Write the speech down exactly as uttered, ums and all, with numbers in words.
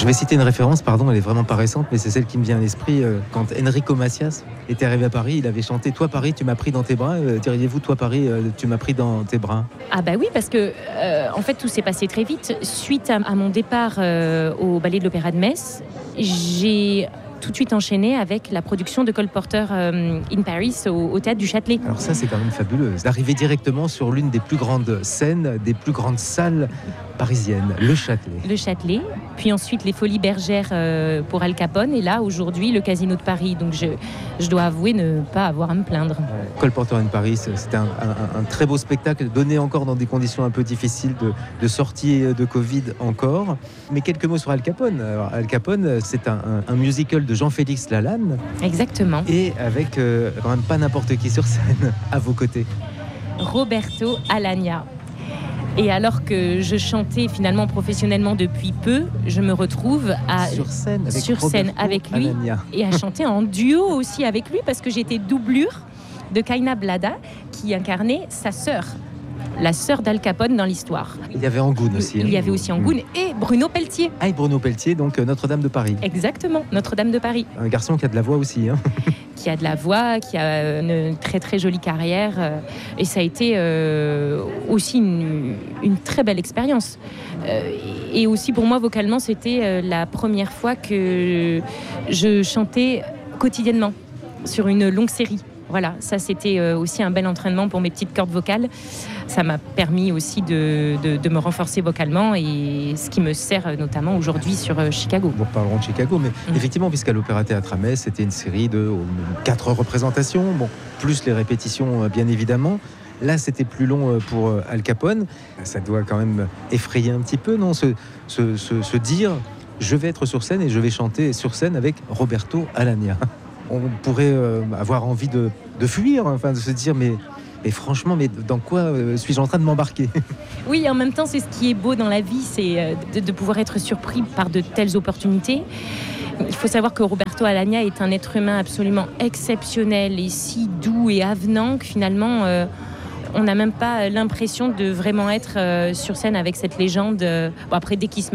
Je vais citer une référence, pardon, elle est vraiment pas récente, mais c'est celle qui me vient à l'esprit. Euh, quand Enrico Macias était arrivé à Paris, il avait chanté « Toi Paris, tu m'as pris dans tes bras euh, ». Diriez-vous « Toi Paris, euh, tu m'as pris dans tes bras ». Ah bah oui, parce que euh, en fait tout s'est passé très vite. Suite à, à mon départ euh, au Ballet de l'Opéra de Metz, j'ai tout de suite enchaîné avec la production de Cole Porter euh, in Paris au, au Théâtre du Châtelet. Alors ça, c'est quand même fabuleux, d'arriver directement sur l'une des plus grandes scènes, des plus grandes salles parisiennes, le Châtelet. Le Châtelet, puis ensuite les Folies Bergères euh, pour Al Capone, et là aujourd'hui le Casino de Paris. Donc je, je dois avouer ne pas avoir à me plaindre. Ouais. Cole Porter in Paris, c'était un, un, un très beau spectacle, donné encore dans des conditions un peu difficiles de, de sortie de Covid encore. Mais quelques mots sur Al Capone. Alors, Al Capone, c'est un, un, un musical de Jean-Félix Lalanne. Exactement. Et avec euh, quand même pas n'importe qui sur scène à vos côtés. Roberto Alagna. Et alors que je chantais finalement professionnellement depuis peu, je me retrouve à, sur scène avec, sur scène avec lui Alagna. Et à chanter en duo aussi avec lui, parce que j'étais doublure de Kaina Blada qui incarnait sa sœur, la sœur d'Al Capone dans l'histoire. Il y avait Angoune aussi. Il y avait aussi Angoune mmh. et Bruno Pelletier. Ah, et Bruno Pelletier, donc euh, Notre-Dame de Paris. Exactement, Notre-Dame de Paris. Un garçon qui a de la voix aussi. Hein. Qui a de la voix, qui a une très très jolie carrière. Euh, et ça a été euh, aussi une, une très belle expérience. Euh, et aussi pour moi, vocalement, c'était euh, la première fois que je chantais quotidiennement sur une longue série. Voilà, ça c'était aussi un bel entraînement pour mes petites cordes vocales. Ça m'a permis aussi de, de, de me renforcer vocalement, et ce qui me sert notamment aujourd'hui sur Chicago. Nous reparlerons de Chicago, mais mmh. effectivement, puisqu'à l'Opéra Théâtre à Metz, c'était une série de oh, quatre représentations, bon, plus les répétitions bien évidemment. Là, c'était plus long pour Al Capone. Ça doit quand même effrayer un petit peu, non, se, se, se, se dire, je vais être sur scène et je vais chanter sur scène avec Roberto Alagna. On pourrait euh, avoir envie de, de fuir, enfin de se dire mais, mais franchement, mais dans quoi euh, suis-je en train de m'embarquer ? Oui, en même temps, c'est ce qui est beau dans la vie, c'est euh, de, de pouvoir être surpris par de telles opportunités. Il faut savoir que Roberto Alagna est un être humain absolument exceptionnel et si doux et avenant que finalement, euh, on n'a même pas l'impression de vraiment être euh, sur scène avec cette légende. Bon, après, dès qu'il se